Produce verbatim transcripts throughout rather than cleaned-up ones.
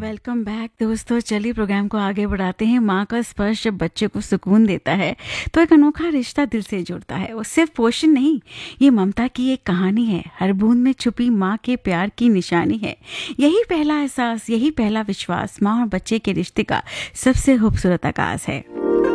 Welcome back दोस्तों। चलिए programme को आगे बढ़ाते हैं। माँ का स्पर्श जब बच्चे को सुकून देता है तो एक अनोखा रिश्ता दिल से जुड़ता है। वो सिर्फ पोषण नहीं, ये ममता की एक कहानी है। हर बूंद में छुपी माँ के प्यार की निशानी है। यही पहला एहसास, यही पहला विश्वास माँ और बच्चे के रिश्ते का सबसे खूबसूरत आगाज है।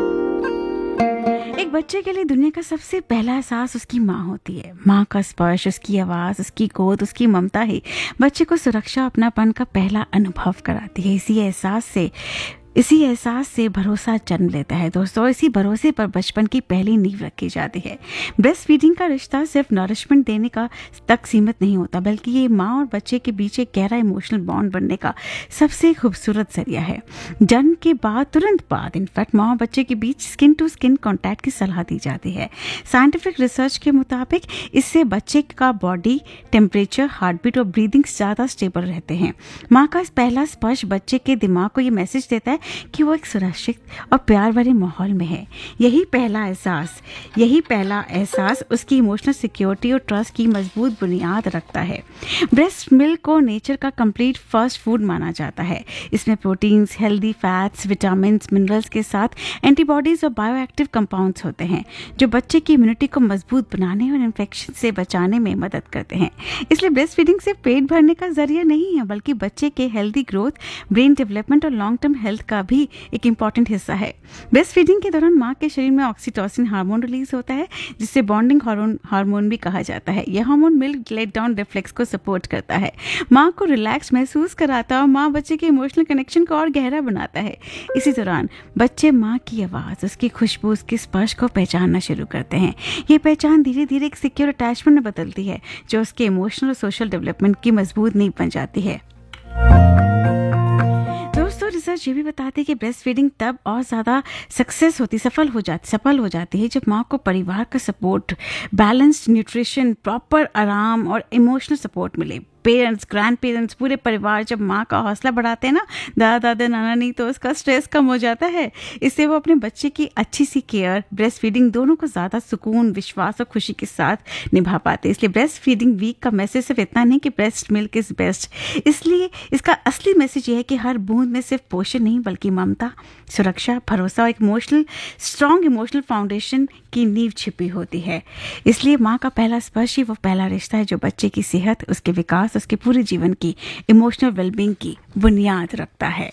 एक बच्चे के लिए दुनिया का सबसे पहला एहसास उसकी माँ होती है। माँ का स्पर्श, उसकी आवाज़, उसकी गोद, उसकी ममता ही बच्चे को सुरक्षा, अपनापन का पहला अनुभव कराती है। इसी एहसास से इसी एहसास से भरोसा जन्म लेता है दोस्तों। इसी भरोसे पर बचपन की पहली नींव रखी जाती है। ब्रेस्ट फीडिंग का रिश्ता सिर्फ नरिशमेंट देने का तक सीमित नहीं होता, बल्कि ये माँ और बच्चे के बीच एक गहरा इमोशनल बॉन्ड बनने का सबसे खूबसूरत जरिया है। जन्म के बाद, तुरंत बाद इनफैक्ट माँ और बच्चे के बीच स्किन टू स्किन कॉन्टैक्ट की सलाह दी जाती है। साइंटिफिक रिसर्च के मुताबिक इससे बच्चे का बॉडी टेम्परेचर, हार्ट बीट और ब्रीदिंग ज़्यादा स्टेबल रहते हैं। माँ का पहला स्पर्श बच्चे के दिमाग को ये मैसेज देता है कि वो एक सुरक्षित और प्यार भरे माहौल में है। यही पहला एहसास यही पहला एहसास उसकी इमोशनल सिक्योरिटी और ट्रस्ट की मजबूत बुनियाद रखता है। ब्रेस्ट मिल्क को नेचर का कंप्लीट फर्स्ट फूड माना जाता है। इसमें proteins, healthy fats, vitamin, minerals के साथ एंटीबॉडीज और बायोएक्टिव कंपाउंड्स होते हैं, जो बच्चे की इम्यूनिटी को मजबूत बनाने और इन्फेक्शन से बचाने में मदद करते हैं। इसलिए ब्रेस्ट फीडिंग सिर्फ पेट भरने का जरिया नहीं है, बल्कि बच्चे के हेल्दी ग्रोथ, ब्रेन डेवलपमेंट और लॉन्ग टर्म हेल्थ का भी एक इम्पॉर्टेंट हिस्सा है। ब्रेस्ट फीडिंग के दौरान माँ के शरीर में ऑक्सीटोसिन हार्मोन रिलीज होता है, जिसे बॉन्डिंग हार्मोन हार्मोन भी कहा जाता है। यह hormone milk let down reflex को सपोर्ट करता है, माँ को रिलैक्स महसूस कराता है और माँ बच्चे के इमोशनल कनेक्शन को और गहरा बनाता है। इसी दौरान बच्चे माँ की आवाज़, उसकी खुशबू, उसके स्पर्श को पहचानना शुरू करते हैं। ये पहचान धीरे धीरे एक सिक्योर अटैचमेंट में बदलती है, जो उसके इमोशनल और सोशल डेवलपमेंट की मजबूत नींव बन जाती है। दोस्तों, रिसर्च ये भी बताती है कि ब्रेस्ट फीडिंग तब और ज़्यादा सक्सेस होती सफल हो जाती सफल हो जाती है जब माँ को परिवार का सपोर्ट, बैलेंस्ड न्यूट्रिशन, प्रॉपर आराम और इमोशनल सपोर्ट मिले। पेरेंट्स, ग्रैंड पेरेंट्स, पूरे परिवार जब माँ का हौसला बढ़ाते हैं ना, दादा दादा नाना नहीं, तो उसका स्ट्रेस कम हो जाता है। इससे वो अपने बच्चे की अच्छी सी केयर, ब्रेस्ट फीडिंग दोनों को ज़्यादा सुकून, विश्वास और खुशी के साथ निभा पाते हैं। इसलिए ब्रेस्ट फीडिंग वीक का मैसेज सिर्फ इतना नहीं कि ब्रेस्ट मिल्क इज़ बेस्ट, इसलिए इसका असली मैसेज ये है कि हर बूंद में सिर्फ पोषण नहीं, बल्कि ममता, सुरक्षा, भरोसा और इमोशनल स्ट्रॉन्ग इमोशनल फाउंडेशन की नींव छिपी होती है। इसलिए माँ का पहला स्पर्श ही वो पहला रिश्ता है जो बच्चे की सेहत, उसके विकास, उसके पूरे जीवन की इमोशनल वेलबींग की बुनियाद रखता है।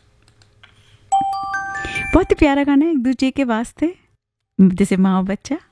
बहुत ही प्यारा गाना है एक दूसरे के वास्ते, जैसे माँ और बच्चा।